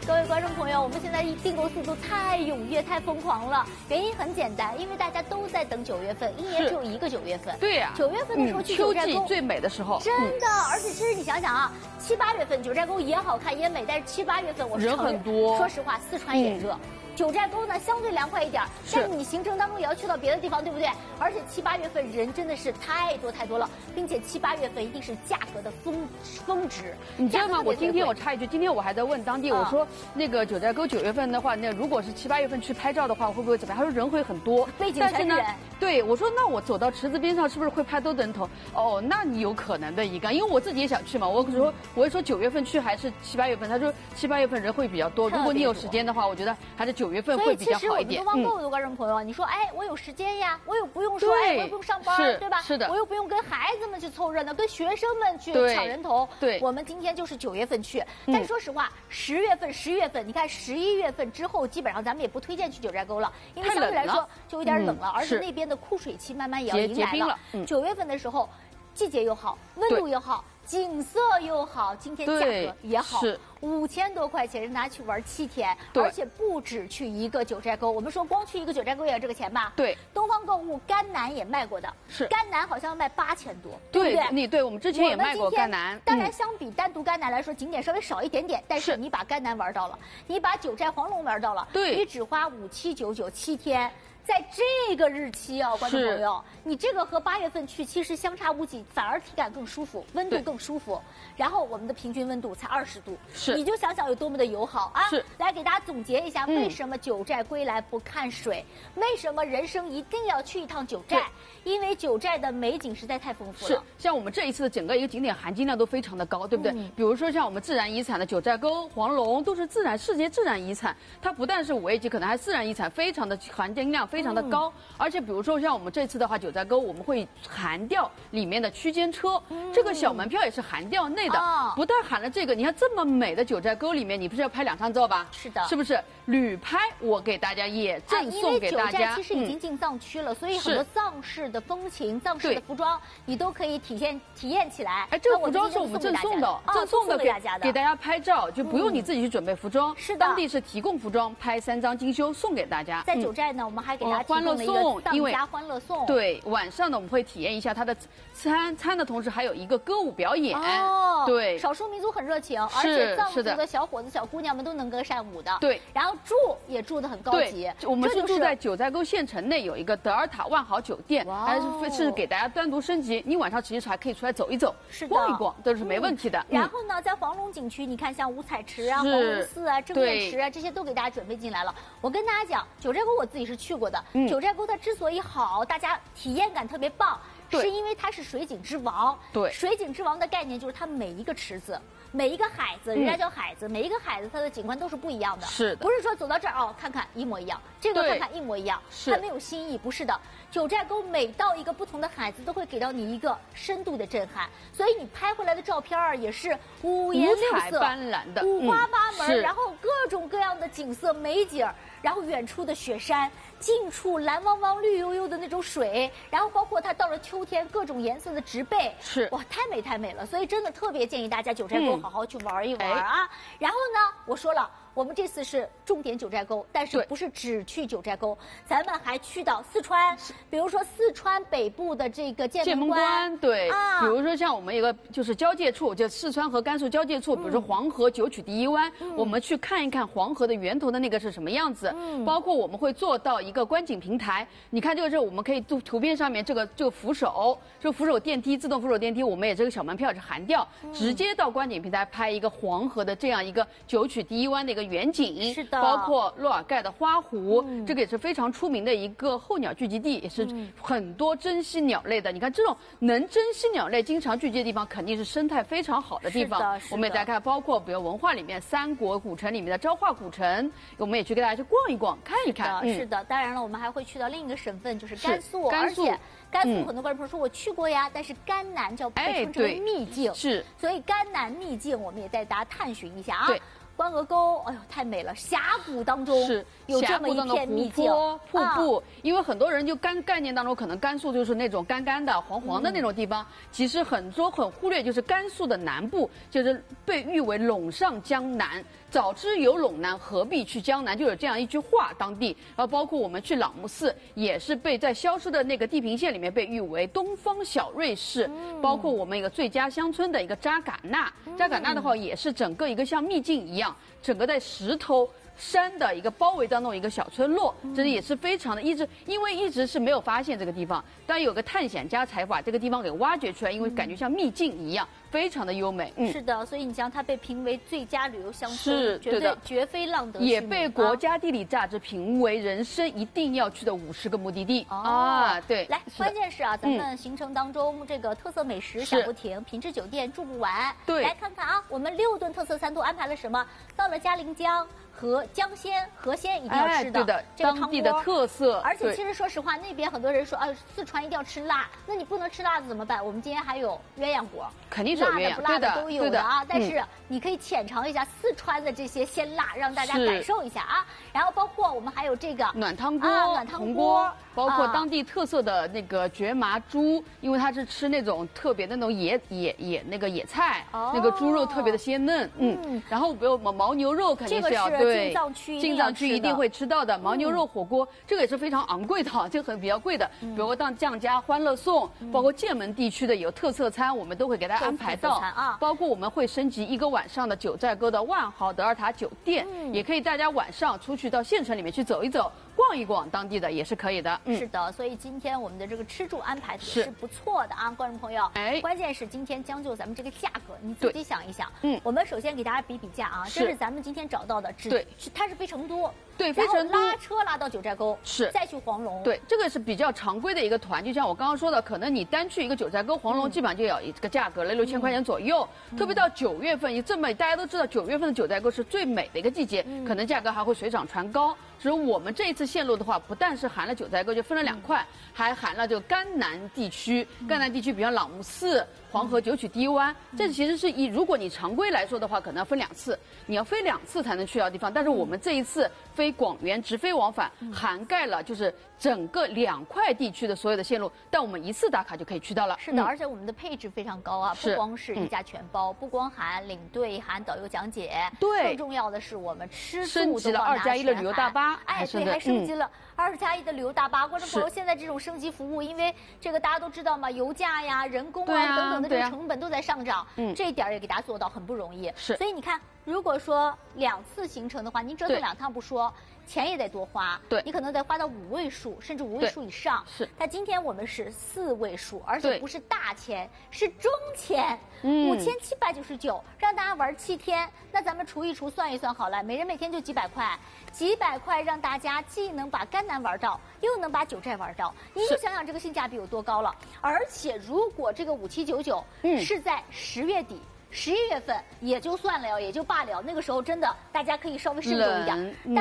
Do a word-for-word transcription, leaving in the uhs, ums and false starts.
各位观众朋友，我们现在订购速度太踊跃、太疯狂了。原因很简单，因为大家都在等九月份，一年只有一个九月份。 对呀、啊， 九月份的时候去九寨沟、 嗯、秋季最美的时候， 真的。嗯、而且其实你想想啊，七八月份九寨沟也好看也美，但是七八月份我是人很多。 说实话，四川也热。嗯九寨沟呢相对凉快一点，但是你行程当中也要去到别的地方，对不对？而且七八月份人真的是太多太多了，并且七八月份一定是价格的峰峰值。 你知道吗？我今天我插一句，今天我还在问当地，我说那个九寨沟九月份的话，那如果是七八月份去拍照的话，会不会怎么样？他说人会很多， 背景全是人。 对，我说那我走到池子边上是不是会拍多灯头？哦，那你有可能的一个，因为我自己也想去嘛。我说我会说九月份去还是七八月份？他说七八月份人会比较多，如果你有时间的话，我觉得还是九月份会比较好。 我们东方购物的观众朋友，你说，哎，我有时间呀，我又不用说，哎，我又不用上班，对吧？ 是的， 我又不用跟孩子们去凑热闹，跟学生们去抢人头。 对， 我们今天就是九月份去，但说实话，十月份、十一月份，你看十一月份之后，基本上咱们也不推荐去九寨沟了，因为相对来说就有点冷了，而且那边的枯水期慢慢也要迎来了。九月份的时候，季节又好，温度又好。景色又好，今天价格也好，五千多块钱让大家去玩七天，而且不止去一个九寨沟。我们说光去一个九寨沟也要这个钱吧？ 对， 东方购物甘南也卖过的， 是甘南好像卖八千多， 对不对？ 你对我们之前也卖过甘南。 当然，相比单独甘南来说，景点稍微少一点点，但是你把甘南玩到了，你把九寨黄龙玩到了， 对， 你只花五七九九七天。在这个日期啊，观众朋友，你这个和八月份去其实相差无几，反而体感更舒服，温度更舒服。然后我们的平均温度才二十度， 是你就想想有多么的友好啊！ 是， 来给大家总结一下，为什么九寨归来不看水？嗯、为什么人生一定要去一趟九寨？因为九寨的美景实在太丰富了。 是，像我们这一次的整个一个景点含金量都非常的高，对不对？嗯、比如说像我们自然遗产的九寨沟、黄龙都是自然世界自然遗产，它不但是五 A 级，可能还自然遗产，非常的含金量非常的高。嗯而且比如说像我们这次的话，九寨沟我们会含掉里面的区间车，嗯、这个小门票也是含掉内的。哦、不但含了这个，你看这么美的九寨沟里面，你不是要拍两张照吧？ 是的， 是不是？旅拍我给大家也赠送给大家。 因为九寨其实已经进藏区了，嗯、所以很多藏式的风情、藏式的服装，你都可以体现体验起来。 哎，这个服装是我们赠送的，赠送的给大家的，给大家拍照就不用你自己去准备服装。 是的， 当地是提供服装，拍三张精修送给大家。 在九寨呢，我们还给大家欢乐颂。因为藏家欢乐颂， 对，晚上呢我们会体验一下它的餐餐的同时，还有一个歌舞表演。 哦， 对， 少数民族很热情，而且藏族的小伙子、小姑娘们都能歌善舞的。 对， 然后住也住得很高级。 我们是住在九寨沟县城内有一个德尔塔万豪酒店，还是是给大家单独升级。你晚上其实还可以出来走一走， 是逛一逛都是没问题的。 然后呢，在黄龙景区，你看像五彩池啊、黄龙寺啊、正月池啊，这些都给大家准备进来了。我跟大家讲，九寨沟我自己是去过的，九寨沟它之所以好，大家体验感特别棒，是因为它是水景之王。 对， 水景之王的概念就是它每一个池子、每一个海子，人家叫海子，嗯、每一个海子它的景观都是不一样的。 是的， 不是说走到这儿哦，看看一模一样，这个看看一模一样，它没有新意，不是的。九寨沟每到一个不同的海子，都会给到你一个深度的震撼，所以你拍回来的照片儿也是五颜六色、 斑斓的、 五花八门，嗯、然后各种各样的景色美景。然后远处的雪山，近处蓝汪汪、绿油油的那种水，然后包括它到了秋天各种颜色的植被， 是哇，太美太美了！所以真的特别建议大家九寨沟好好去玩一玩啊。嗯、然后呢，我说了。我们这次是重点九寨沟，但是不是只去九寨沟，咱们还去到四川，比如说四川北部的这个剑门关， 对，啊、比如说像我们有个就是交界处，就四川和甘肃交界处，比如说黄河九曲第一湾，嗯、我们去看一看黄河的源头的那个是什么样子，嗯、包括我们会做到一个观景平台，你看这个是我们可以图图片上面这个这个扶手，这个扶手电梯自动扶手电梯，我们也这个小门票是含掉，嗯、直接到观景平台拍一个黄河的这样一个九曲第一湾的一个远景， 是的， 包括洛尔盖的花湖，嗯、这个也是非常出名的一个候鸟聚集地，也是很多珍稀鸟类的。嗯、你看这种能珍稀鸟类经常聚集的地方，肯定是生态非常好的地方。我们也大家看，包括比如文化里面三国古城里面的昭化古城，我们也去给大家去逛一逛、看一看。 是的，嗯、是的。当然了，我们还会去到另一个省份，就是甘肃，甘肃。甘肃很多观众朋友说我去过呀，嗯、但是甘南叫被称之为秘境， 是， 所以甘南秘境我们也带大家探寻一下啊。 对。 关鹅沟，哎呦，太美了！峡谷当中是有这么一片秘境， 瀑布。啊、因为很多人就干概念当中，可能甘肃就是那种干干的、黄黄的那种地方。嗯、其实很多很忽略，就是甘肃的南部，就是被誉为陇上江南。 早知有陇南，何必去江南？就有这样一句话，当地，然后包括我们去朗木寺，也是被在消失的那个地平线里面被誉为东方小瑞士。嗯、包括我们一个最佳乡村的一个扎尕那，扎尕那的话也是整个一个像秘境一样，整个在石头。山的一个包围当中一个小村落，这里也是非常的一直，因为一直是没有发现这个地方，但有个探险家才把这个地方给挖掘出来，因为感觉像秘境一样，非常的优美。 嗯，是的，所以你像它被评为最佳旅游乡村， 是， 绝对绝非浪得虚名。 也被国家地理杂志评为人生一定要去的五十个目的地。哦、啊，对。 来，关键是啊，咱们行程当中、嗯、这个特色美食想不停，品质酒店住不完。 对， 来看看啊，我们六顿特色餐都安排了什么？到了嘉陵江。和江鲜、河鲜一定要吃的， 哎、对的， 这个当地的特色。 而且其实说实话，那边很多人说，啊，四川一定要吃辣，那你不能吃辣的怎么办？我们今天还有鸳鸯锅， 肯定是有鸳鸯， 辣的不辣的都有的啊。但是嗯、 你可以浅尝一下四川的这些鲜辣，让大家感受一下啊。然后包括我们还有这个暖汤锅、 啊、暖汤锅， 包括当地特色的那个蕨麻猪，因为它是吃那种特别的那种野野野那个野菜，哦、那个猪肉特别的鲜嫩，嗯。嗯然后比如牦牛肉肯定是要对晋藏区。 晋藏区一定会吃到的牦牛肉火锅，嗯、这个也是非常昂贵的，这个很比较贵的。嗯、比如当酱家、欢乐颂，嗯、包括剑门地区的有特色餐，我们都会给大家安排到。啊、包括我们会升级一个晚上的九寨沟的万豪德尔塔酒店，嗯、也可以大家晚上出去到县城里面去走一走。逛一逛当地的也是可以的， 嗯、是的，所以今天我们的这个吃住安排也是不错的啊，观众朋友。哎，关键是今天将就咱们这个价格，你自己想一想。嗯，我们首先给大家比比价啊，这是咱们今天找到的，只对， 它是飞成都， 对，飞成都拉车拉到九寨沟， 是再去黄龙， 对，这个是比较常规的一个团，就像我刚刚说的，可能你单去一个九寨沟、黄龙，基本上就要这个价格了，六千块钱左右。特别到九月份，这么大家都知道，九月份的九寨沟是最美的一个季节，可能价格还会水涨船高。只有我们这一次线路的话，不但是含了九寨沟，就分了两块，还含了这个甘南地区。甘南地区，比如朗木寺、黄河九曲低湾，这其实是以如果你常规来说的话，可能要分两次，你要飞两次才能去到地方。但是我们这一次飞广元直飞往返，涵盖了就是整个两块地区的所有的线路，但我们一次打卡就可以去到了。 是的，嗯、而且我们的配置非常高啊，不光是一价全包，嗯、不光含领队、含导游讲解， 对， 更重要的是我们吃住升级了二加一的旅游大巴。 哎，对，还升级了二加一的旅游大巴。观众朋友，现在这种升级服务，因为这个大家都知道嘛，油价呀、人工啊等等的这个成本都在上涨，嗯，这一点也给大家做到很不容易。 是， 所以你看，如果说两次行程的话，您折腾两趟不说。钱也得多花， 对， 你可能得花到五位数，甚至五位数以上。 是， 但今天我们是四位数，而且不是大钱，是中钱，五千七百九十九，让大家玩七天。那咱们除一除，算一算好了，每人每天就几百块，几百块让大家既能把甘南玩到，又能把九寨玩到。你就想想这个性价比有多高了。而且如果这个五七九九是在十月底。十一月份也就算了，也就罢了。那个时候真的大家可以稍微慎重一点。